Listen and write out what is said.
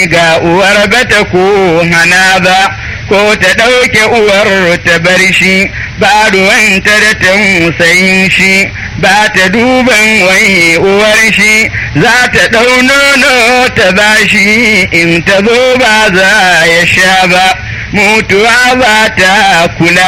ga uwar bata ko hana ba, ko ta ɗauke uwar ta bar shi, ba ruwanta da tausayin shi, ba ta duban wai uwar shi, za ta ɗau nono ta ba shi, in ta zo ba za ya sha ba, mutuwa ba ta kula.